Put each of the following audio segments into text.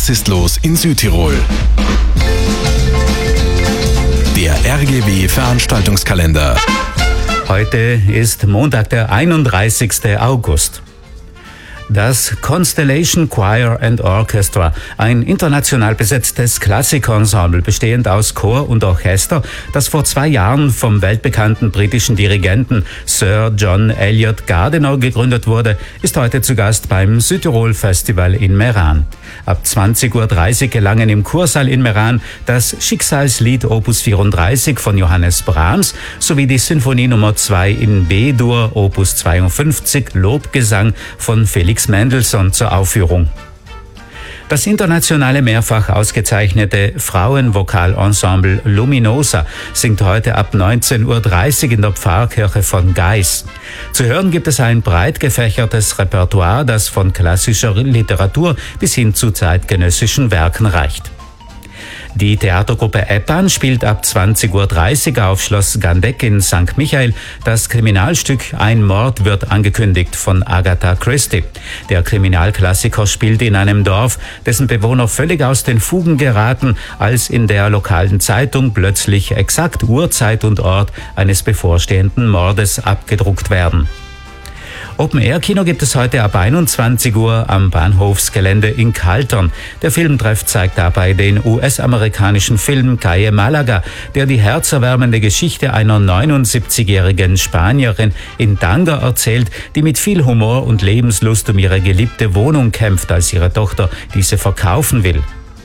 Was ist los in Südtirol? Der RGW Veranstaltungskalender. Heute ist Montag, der 31. August. Das Constellation Choir and Orchestra, ein international besetztes Klassikensemble bestehend aus Chor und Orchester, das vor 2 Jahren vom weltbekannten britischen Dirigenten Sir John Eliot Gardiner gegründet wurde, ist heute zu Gast beim Südtirol Festival in Meran. Ab 20:30 Uhr gelangen im Kursaal in Meran das Schicksalslied Opus 34 von Johannes Brahms sowie die Sinfonie Nummer 2 in B-Dur Opus 52 Lobgesang von Felix Mendelssohn zur Aufführung. Das internationale mehrfach ausgezeichnete Frauenvokalensemble Luminosa singt heute ab 19:30 Uhr in der Pfarrkirche von Gais. Zu hören gibt es ein breit gefächertes Repertoire, das von klassischer Literatur bis hin zu zeitgenössischen Werken reicht. Die Theatergruppe Epan spielt ab 20:30 Uhr auf Schloss Gandeck in St. Michael das Kriminalstück Ein Mord wird angekündigt von Agatha Christie. Der Kriminalklassiker spielt in einem Dorf, dessen Bewohner völlig aus den Fugen geraten, als in der lokalen Zeitung plötzlich exakt Uhrzeit und Ort eines bevorstehenden Mordes abgedruckt werden. Open-Air-Kino gibt es heute ab 21 Uhr am Bahnhofsgelände in Kaltern. Der Filmtreff zeigt dabei den US-amerikanischen Film Calle Malaga, der die herzerwärmende Geschichte einer 79-jährigen Spanierin in Tanga erzählt, die mit viel Humor und Lebenslust um ihre geliebte Wohnung kämpft, als ihre Tochter diese verkaufen will.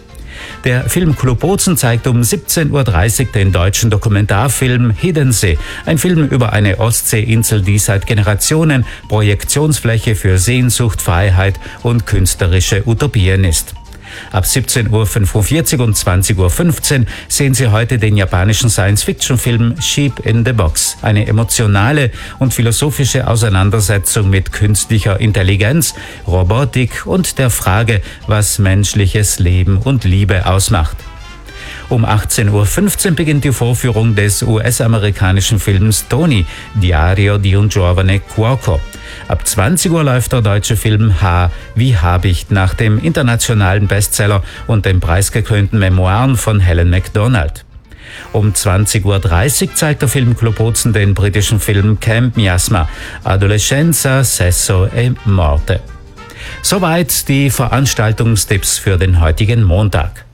Der Filmclub Bozen zeigt um 17:30 Uhr den deutschen Dokumentarfilm Hiddensee, ein Film über eine Ostseeinsel, die seit Generationen Projektionsfläche für Sehnsucht, Freiheit und künstlerische Utopien ist. Ab 17:45 Uhr und 20:15 Uhr sehen Sie heute den japanischen Science-Fiction-Film Sheep in the Box. Eine emotionale und philosophische Auseinandersetzung mit künstlicher Intelligenz, Robotik und der Frage, was menschliches Leben und Liebe ausmacht. Um 18:15 Uhr beginnt die Vorführung des US-amerikanischen Films Tony, Diario di un giovane cuoco. Ab 20 Uhr läuft der deutsche Film H wie Habicht nach dem internationalen Bestseller und den preisgekrönten Memoiren von Helen Macdonald. Um 20:30 Uhr zeigt der Filmclub Bozen den britischen Film Camp Miasma, Adolescenza, Sesso e Morte. Soweit die Veranstaltungstipps für den heutigen Montag.